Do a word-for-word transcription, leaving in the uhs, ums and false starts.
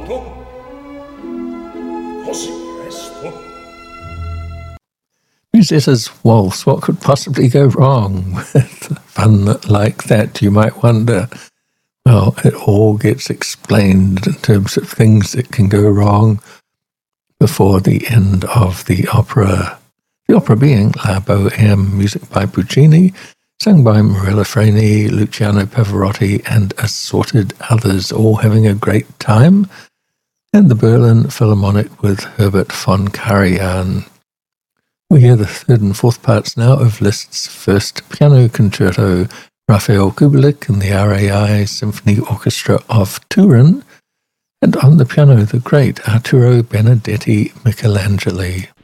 molto, così presto. Musetta's waltz, what could possibly go wrong with fun like that, you might wonder? Well, it all gets explained in terms of things that can go wrong before the end of the opera. The opera being La Bohème, music by Puccini, sung by Morella Freni, Luciano Pavarotti, and assorted others, all having a great time, and the Berlin Philharmonic with Herbert von Karajan. We hear the third and fourth parts now of Liszt's first piano concerto, Raphael Kubelik and the R A I Symphony Orchestra of Turin, and on the piano the great Arturo Benedetti Michelangeli.